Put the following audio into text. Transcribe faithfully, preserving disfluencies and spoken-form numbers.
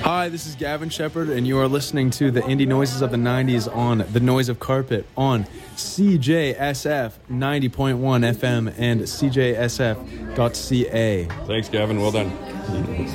Hi, this is Gavin Shepard, and you are listening to the indie noises of the nineties on The Noise of Carpet on C J S F ninety point one F M and C J S F dot C A. Thanks, Gavin. Well done.